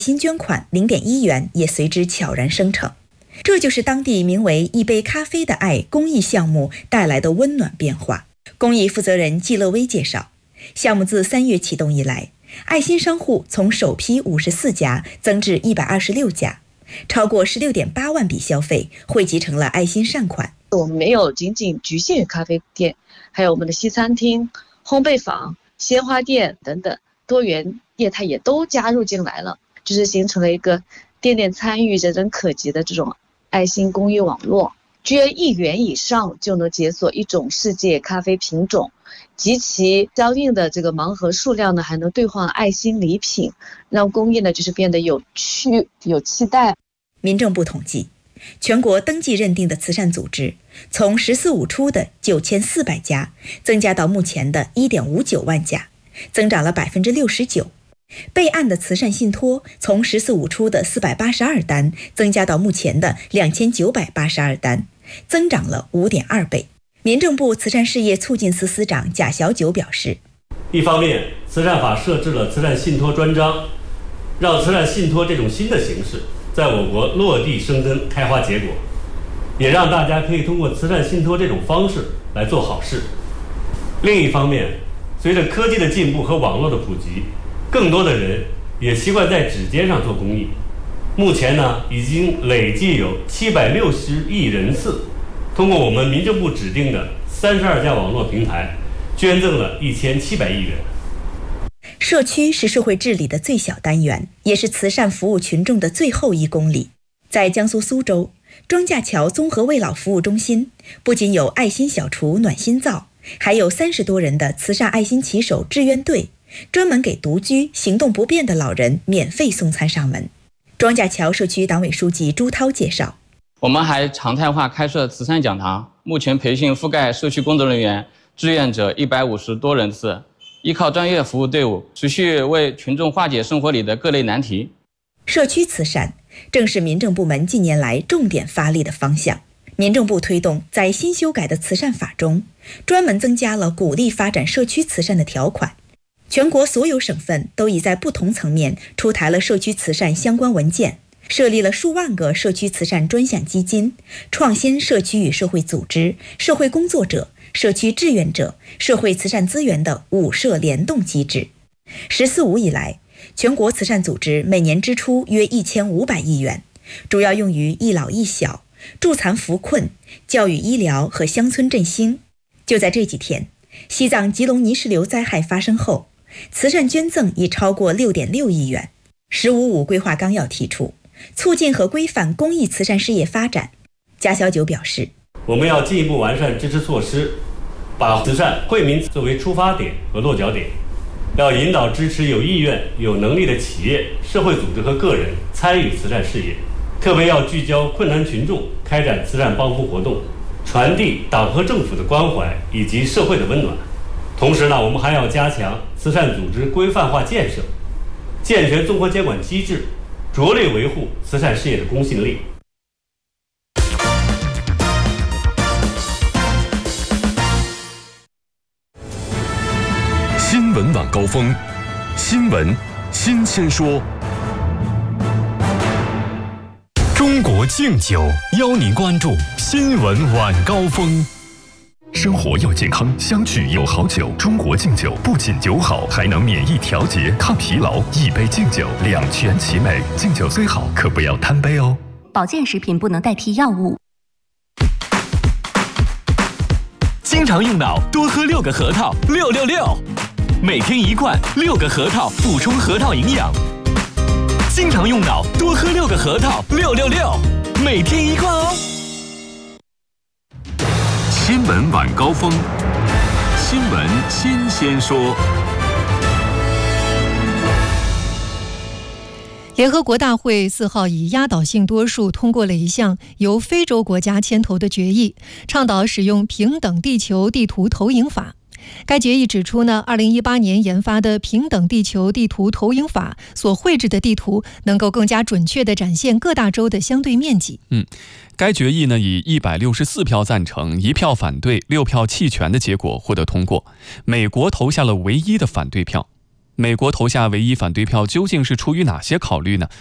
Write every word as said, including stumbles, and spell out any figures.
新捐款 零点一元也随之悄然生成。这就是当地名为一杯咖啡的爱公益项目带来的温暖变化。公益负责人季乐威介绍，项目自三月启动以来，爱心商户从首批五十四家增至一百二十六家，超过十六点八万笔消费汇集成了爱心善款。 我们没有仅仅局限于咖啡店，还有我们的西餐厅、烘焙坊、鲜花店等等多元业态也都加入进来了，就是形成了一个店店参与、人人可及的这种爱心公益网络。捐一元以上就能解锁一种世界咖啡品种，及其相应的这个盲盒数量呢，还能兑换爱心礼品，让公益呢就是变得有趣、有期待。 民政部统计，全国登记认定的慈善组织从“十四五”初的九千四百家增加到目前的一点五九万家，增长了百分之六十九。备案的慈善信托从“十四五”初的四百八十二单增加到目前的两千九百八十二单，增长了 五点二倍。民政部慈善事业促进司司长贾小九表示， 一方面，慈善法设置了慈善信托专章，让慈善信托这种新的形式在我国落地生根、开花结果，也让大家可以通过慈善信托这种方式来做好事。另一方面，随着科技的进步和网络的普及，更多的人也习惯在指尖上做公益。目前呢，已经累计有七百六十亿人次通过我们民政部指定的三十二家网络平台捐赠了一千七百亿元。 社区是社会治理的最小单元，也是慈善服务群众的最后一公里。在江苏苏州庄稼桥综合慰老服务中心，不仅有爱心小厨暖心灶，还有三十多人的慈善爱心骑手志愿队，专门给独居、行动不便的老人免费送餐上门。庄稼桥社区党委书记朱涛介绍， 我们还常态化开设慈善讲堂，目前培训覆盖社区工作人员、志愿者一百五十多人次，依靠专业服务队伍，持续为群众化解生活里的各类难题。 社区慈善正是民政部门近年来重点发力的方向。民政部推动在新修改的慈善法中，专门增加了鼓励发展社区慈善的条款。全国所有省份都已在不同层面出台了社区慈善相关文件，设立了数万个社区慈善专项基金，创新社区与社会组织、社会工作者、社区志愿者、社会慈善资源的五社联动机制。十四五以来，全国慈善组织每年支出约一千五百亿元，主要用于一老一小、助残扶困、教育医疗和乡村振兴。就在这几天，西藏吉隆泥石流灾害发生后，慈善捐赠已超过 六点六亿元。十五五规划纲要提出，促进和规范公益慈善事业发展。贾小九表示， 我们要进一步完善支持措施，把慈善惠民作为出发点和落脚点，要引导支持有意愿、有能力的企业、社会组织和个人参与慈善事业，特别要聚焦困难群众，开展慈善帮扶活动，传递党和政府的关怀以及社会的温暖。同时呢，我们还要加强慈善组织规范化建设，健全综合监管机制，着力维护慈善事业的公信力。 新闻晚高峰，新闻新鲜说。中国敬酒邀您关注新闻晚高峰。生活要健康，相聚有好酒。中国敬酒不仅酒好，还能免疫调节、抗疲劳。一杯敬酒，两全其美。敬酒虽好，可不要贪杯哦。 保健食品不能代替药物。 经常用脑，多喝六个核桃，六六六。每天一罐，六个核桃，补充核桃营养。经常用脑，多喝六个核桃，六六六。每天一罐哦。 新闻晚高峰，新闻新鲜说。 联合国大会四号以压倒性多数通过了一项由非洲国家牵头的决议，倡导使用平等地球地图投影法。该决议指出呢，二零一八年研发的平等地球地图投影法所绘制的地图能够更加准确地展现各大洲的相对面积。 嗯，该决议呢以一百六十四票赞成、一票反对、六票弃权的结果获得通过。美国投下了唯一的反对票。 美国投下唯一反对票究竟是出于哪些考虑呢？